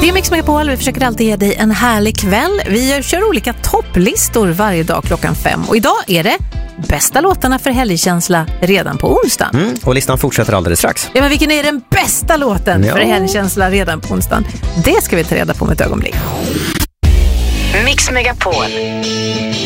Det är Mix Megapol, vi försöker alltid ge dig en härlig kväll. Vi kör olika topplistor varje dag 5:00. Och idag är det bästa låtarna för helgkänsla redan på onsdagen. Och listan fortsätter alldeles strax. Ja, men vilken är den bästa låten för helgkänsla redan på onsdagen? Det ska vi ta reda på om ett ögonblick. Mix Megapol.